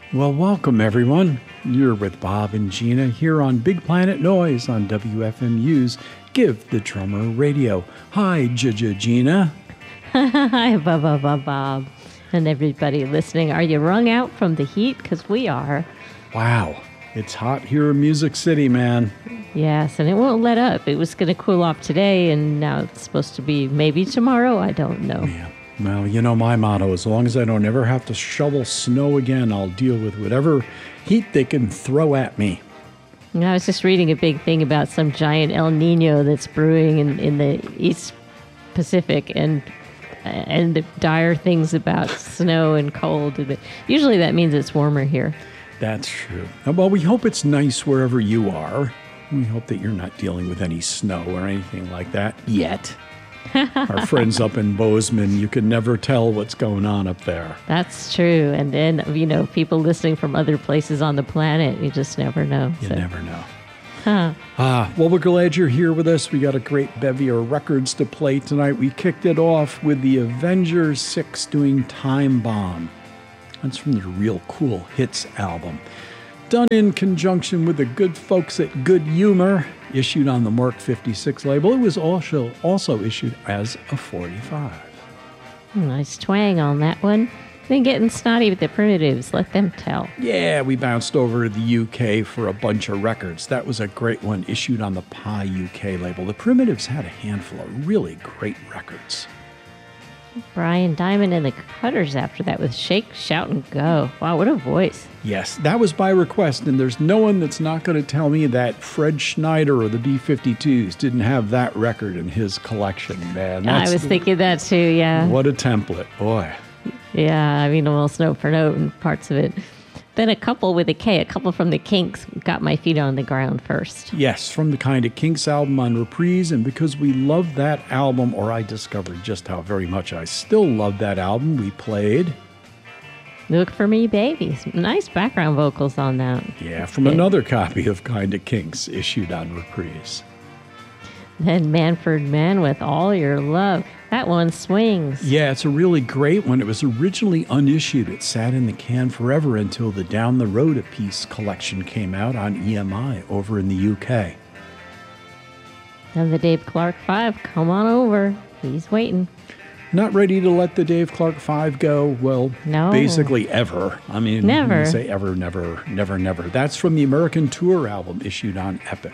Well, welcome everyone. You're with Bob and Gina here on Big Planet Noise on WFMU's Give the Drummer Radio. Hi, Gina. Hi, Bob. And everybody listening. Are you wrung out from the heat? Because we are. Wow, it's hot here in Music City, man. Yes, and it won't let up. It was going to cool off today, and now it's supposed to be maybe tomorrow. I don't know. Yeah. Well, you know my motto, as long as I don't ever have to shovel snow again, I'll deal with whatever heat they can throw at me. I was just reading a big thing about some giant El Nino that's brewing in the East Pacific, and the dire things about snow and cold. Usually that means it's warmer here. That's true. Well, we hope it's nice wherever you are. We hope that you're not dealing with any snow or anything like that yet. Our friends up in Bozeman, you can never tell what's going on up there. That's true. And then, people listening from other places on the planet, you just never know. You never know. Well, we're glad you're here with us. We got a great bevy of records to play tonight. We kicked it off with the Avengers 6 doing Time Bomb. That's from the Real Cool Hits album. Done in conjunction with the good folks at Good Humor, issued on the Mark 56 label. It was also issued as a 45. Nice twang on that one. Been getting snotty with the Primitives. Let them tell. Yeah, we bounced over to the UK for a bunch of records. That was a great one, issued on the Pi UK label. The Primitives had a handful of really great records. Brian Diamond and the Cutters after that with Shake, Shout, and Go. Wow, what a voice. Yes, that was by request, and there's no one that's not going to tell me that Fred Schneider or the B-52s didn't have that record in his collection, man. I was thinking that too, yeah. What a template, boy. Yeah, I mean, almost note for note and parts of it. Then a couple with a K, a couple from the Kinks, got my feet on the ground first. Yes, from the Kind of Kinks album on Reprise, and because we love that album, or I discovered just how very much I still love that album, we played Look for Me, Baby. Some nice background vocals on that. Yeah, from another copy of Kind of Kinks issued on Reprise. Then Manfred Mann with All Your Love. That one swings. Yeah, it's a really great one. It was originally unissued. It sat in the can forever until the Down the Road a Piece collection came out on EMI over in the UK. And the Dave Clark 5, come on over. He's waiting. Not ready to let the Dave Clark 5 go? Well, no. Basically ever. I mean, never. You say ever, never, never, never. That's from the American Tour album issued on Epic.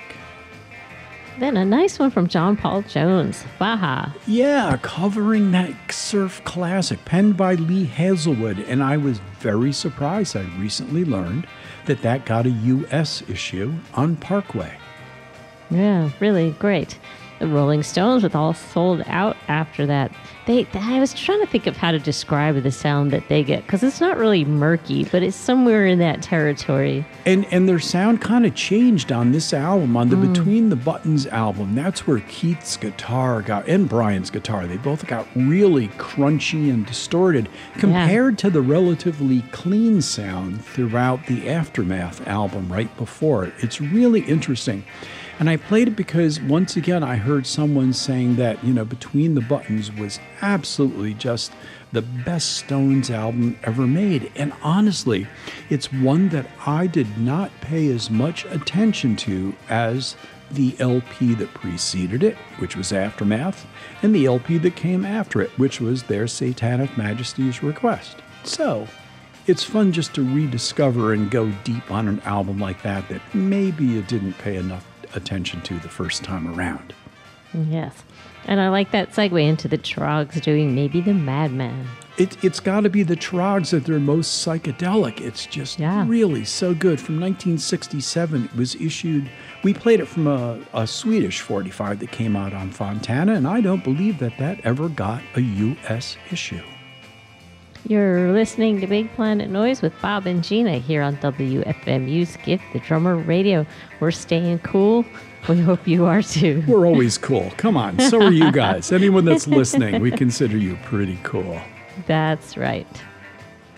Then a nice one from John Paul Jones, Baja. Yeah, covering that surf classic, penned by Lee Hazelwood. And I was very surprised. I recently learned that got a U.S. issue on Parkway. Yeah, really great. The Rolling Stones with All Sold Out after that. I was trying to think of how to describe the sound that they get, because it's not really murky, but it's somewhere in that territory. And their sound kind of changed on this album, on the Between the Buttons album. That's where Keith's guitar and Brian's guitar, they both got really crunchy and distorted compared to the relatively clean sound throughout the Aftermath album right before it. It's really interesting. And I played it because, once again, I heard someone saying that, Between the Buttons was absolutely just the best Stones album ever made. And honestly, it's one that I did not pay as much attention to as the LP that preceded it, which was Aftermath, and the LP that came after it, which was Their Satanic Majesty's Request. So it's fun just to rediscover and go deep on an album like that maybe you didn't pay enough attention to the first time around. Yes. And I like that segue into the Troggs doing Maybe the Madman. It's got to be the Troggs at their most psychedelic. It's just really so good. From 1967, it was issued. We played it from a Swedish 45 that came out on Fontana, and I don't believe that ever got a U.S. issue. You're listening to Big Planet Noise with Bob and Gina here on WFMU's Give the Drummer Radio. We're staying cool. We hope you are too. We're always cool. Come on. So are you guys. Anyone that's listening, we consider you pretty cool. That's right.